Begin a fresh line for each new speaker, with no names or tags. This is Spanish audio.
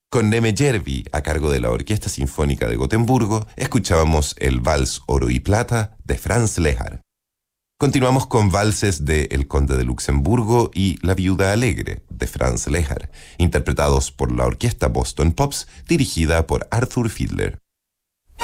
Con Neme Järvi a cargo de la Orquesta Sinfónica de Gotemburgo, escuchábamos el Vals Oro y Plata de Franz Lehár. Continuamos con valses de El Conde de Luxemburgo y La Viuda Alegre de Franz Lehár, interpretados por la Orquesta Boston Pops dirigida por Arthur Fiedler.